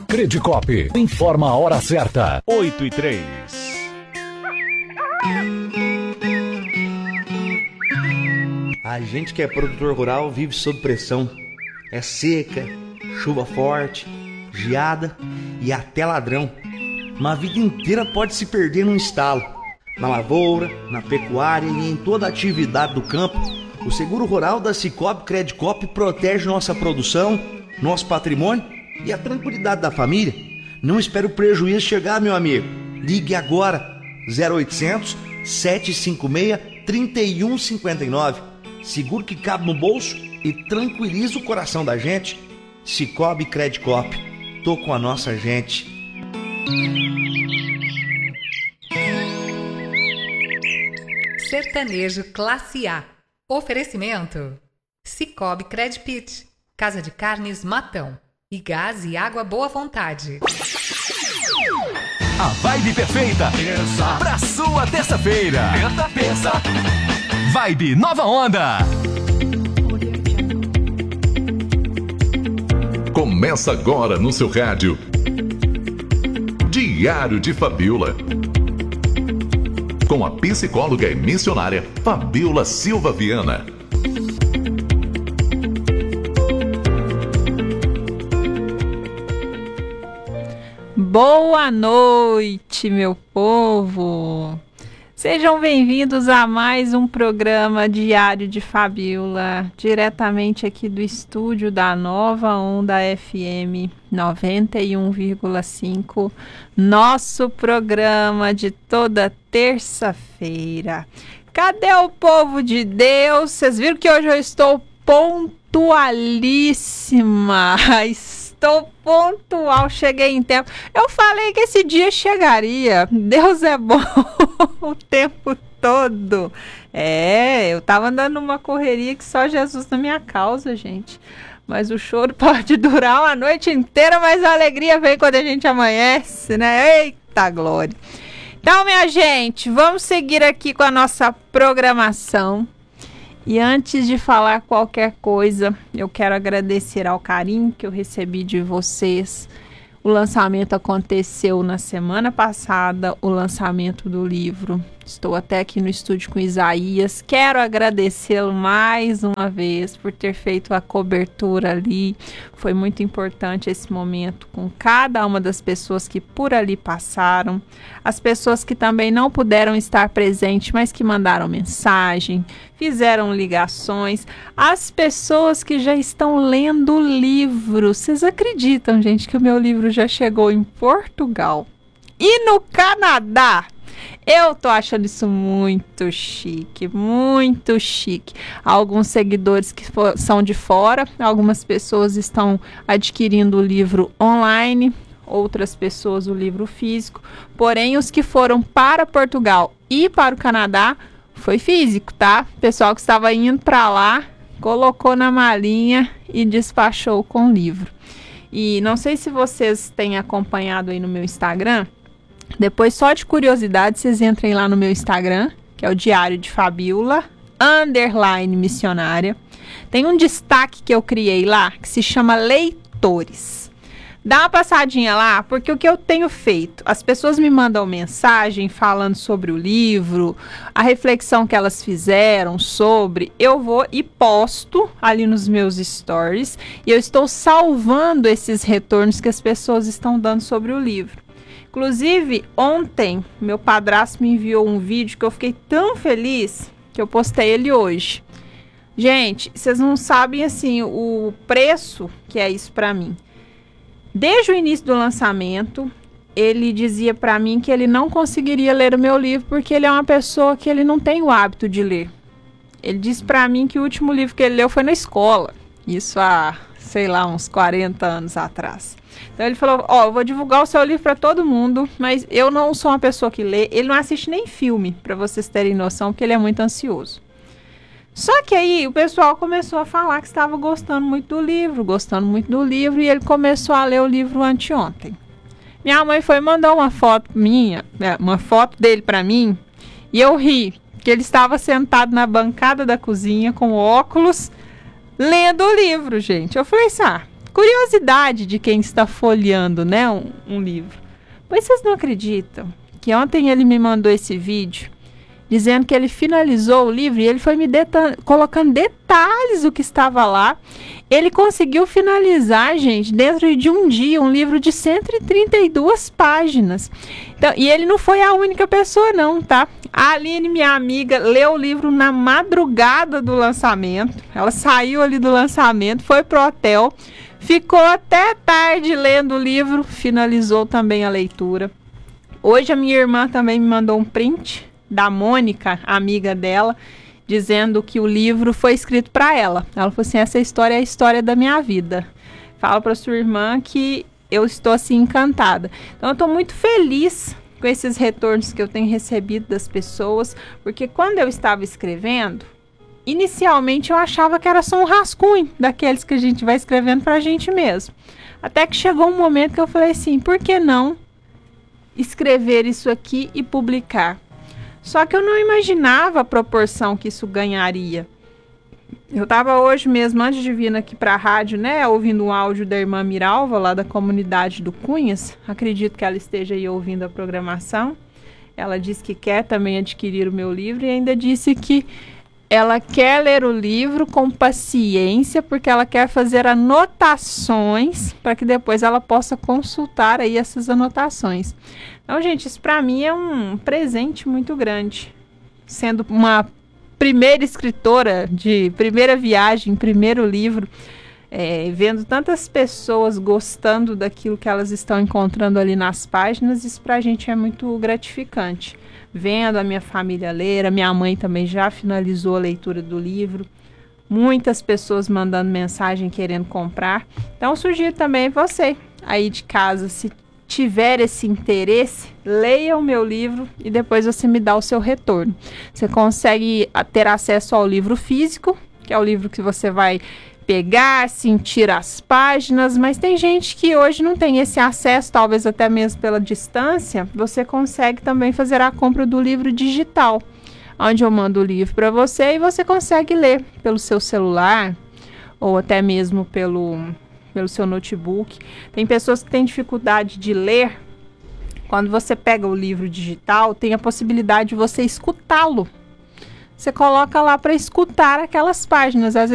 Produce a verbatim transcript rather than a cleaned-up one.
Credicop informa a hora certa. oito e três. A gente que é produtor rural vive sob pressão. É seca, chuva forte, geada e até ladrão. Uma vida inteira pode se perder num estalo. Na lavoura, na pecuária e em toda a atividade do campo, o seguro rural da Cicobi Credicop protege nossa produção, nosso patrimônio e a tranquilidade da família. Não espere o prejuízo chegar, meu amigo. Ligue agora, zero oitocentos, sete cinco seis, três um cinco nove. Seguro que cabe no bolso e tranquiliza o coração da gente. Cicobi Credicop. Tô com a nossa gente. Sertanejo Classe A. Oferecimento: Cicobi Credpit, Casa de Carnes Matão e Gás e Água Boa Vontade. A vibe perfeita Terça. pra sua terça-feira. Terça, terça. Vibe Nova Onda. Começa agora no seu rádio. Diário de Fabiola. Com a psicóloga e missionária Fabiola Silva Viana. Boa noite, meu povo! Sejam bem-vindos a mais um programa Diário de Fabiola, diretamente aqui do estúdio da Nova Onda F M noventa e um vírgula cinco, nosso programa de toda terça-feira. Cadê o povo de Deus? Vocês viram que hoje eu estou pontualíssima, estou pontual, cheguei em tempo. Eu falei que esse dia chegaria, Deus é bom o tempo todo. É, eu tava andando numa correria que só Jesus na minha causa, gente. Mas o choro pode durar uma noite inteira, mas a alegria vem quando a gente amanhece, né? Eita glória! Então, minha gente, vamos seguir aqui com a nossa programação. E antes de falar qualquer coisa, eu quero agradecer ao carinho que eu recebi de vocês. O lançamento aconteceu na semana passada, o lançamento do livro. Estou até aqui no estúdio com Isaías. Quero agradecê-lo mais uma vez por ter feito a cobertura ali. Foi muito importante esse momento com cada uma das pessoas que por ali passaram. As pessoas que também não puderam estar presentes, mas que mandaram mensagem, fizeram ligações. As pessoas que já estão lendo o livro. Vocês acreditam, gente, que o meu livro já chegou em Portugal e no Canadá? Eu tô achando isso muito chique, muito chique. Alguns seguidores que for, são de fora, algumas pessoas estão adquirindo o livro online, outras pessoas o livro físico. Porém, os que foram para Portugal e para o Canadá foi físico, tá? O pessoal que estava indo para lá colocou na malinha e despachou com o livro. E não sei se vocês têm acompanhado aí no meu Instagram. Depois, só de curiosidade, vocês entrem lá no meu Instagram, que é o Diário de Fabiola, underline missionária. Tem um destaque que eu criei lá, que se chama Leitores. Dá uma passadinha lá, porque o que eu tenho feito? As pessoas me mandam mensagem falando sobre o livro, a reflexão que elas fizeram sobre, eu vou e posto ali nos meus stories, e eu estou salvando esses retornos que as pessoas estão dando sobre o livro. Inclusive, ontem, meu padrasto me enviou um vídeo que eu fiquei tão feliz que eu postei ele hoje. Gente, vocês não sabem, assim, o preço que é isso pra mim. Desde o início do lançamento, ele dizia pra mim que ele não conseguiria ler o meu livro porque ele é uma pessoa que ele não tem o hábito de ler. Ele disse pra mim que o último livro que ele leu foi na escola. Isso há, sei lá, uns quarenta anos atrás. Então ele falou, ó, oh, eu vou divulgar o seu livro para todo mundo, mas eu não sou uma pessoa que lê, ele não assiste nem filme, para vocês terem noção, porque ele é muito ansioso. Só que aí o pessoal começou a falar que estava gostando muito do livro, gostando muito do livro, e ele começou a ler o livro anteontem. Minha mãe foi mandar uma foto minha, uma foto dele para mim, e eu ri, que ele estava sentado na bancada da cozinha com óculos, lendo o livro, gente. Eu falei assim, ah, curiosidade de quem está folheando, né, um, um livro. Pois vocês não acreditam que ontem ele me mandou esse vídeo dizendo que ele finalizou o livro e ele foi me deta- colocando detalhes do que estava lá. Ele conseguiu finalizar, gente, dentro de um dia, um livro de cento e trinta e duas páginas. Então, e ele não foi a única pessoa não, tá? A Aline, minha amiga, leu o livro na madrugada do lançamento. Ela saiu ali do lançamento, foi pro hotel, ficou até tarde lendo o livro, finalizou também a leitura. Hoje a minha irmã também me mandou um print da Mônica, amiga dela, dizendo que o livro foi escrito para ela. Ela falou assim, essa história é a história da minha vida. Fala para sua irmã que eu estou assim encantada. Então eu estou muito feliz com esses retornos que eu tenho recebido das pessoas, porque quando eu estava escrevendo, inicialmente eu achava que era só um rascunho daqueles que a gente vai escrevendo para a gente mesmo. Até que chegou um momento que eu falei assim, por que não escrever isso aqui e publicar? Só que eu não imaginava a proporção que isso ganharia. Eu estava hoje mesmo, antes de vir aqui para a rádio, né, ouvindo um áudio da irmã Miralva, lá da comunidade do Cunhas. Acredito que ela esteja aí ouvindo a programação. Ela disse que quer também adquirir o meu livro e ainda disse que ela quer ler o livro com paciência, porque ela quer fazer anotações para que depois ela possa consultar aí essas anotações. Então, gente, isso para mim é um presente muito grande. Sendo uma primeira escritora de primeira viagem, primeiro livro, é, vendo tantas pessoas gostando daquilo que elas estão encontrando ali nas páginas, isso para a gente é muito gratificante. Vendo a minha família ler, a minha mãe também já finalizou a leitura do livro, muitas pessoas mandando mensagem querendo comprar. Então, sugiro também você aí de casa, se tiver esse interesse, leia o meu livro e depois você me dá o seu retorno. Você consegue ter acesso ao livro físico, que é o livro que você vai pegar, sentir as páginas, mas tem gente que hoje não tem esse acesso, talvez até mesmo pela distância. Você consegue também fazer a compra do livro digital, onde eu mando o livro para você e você consegue ler pelo seu celular ou até mesmo pelo, pelo seu notebook. Tem pessoas que têm dificuldade de ler. Quando você pega o livro digital, tem a possibilidade de você escutá-lo. Você coloca lá para escutar aquelas páginas. Às